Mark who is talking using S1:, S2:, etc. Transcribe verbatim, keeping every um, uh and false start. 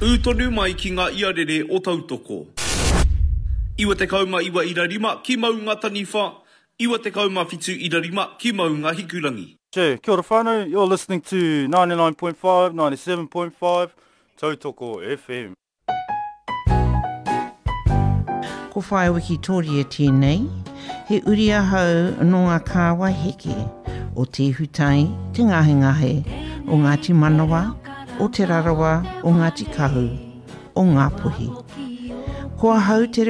S1: Utonu mai ki ngā iarere o tautoko. Iwa te kauma iwa ira rima ki mau ngā taniwha. Iwa te kauma fitu ira rima ki mau ngā hikurangi.
S2: Che, kia ora whānau, you're listening to ninety-nine point five, ninety-seven point five, Tautoko F M.
S3: Ko whae wiki tōri e tēnei, he uri ahau no ngā kāwa heke, o te hutai, te ngahe ngahe, o Ngāti Manawa, o te rarawa, o Ngāti Kahu, o ngā puhi. Ko ahau te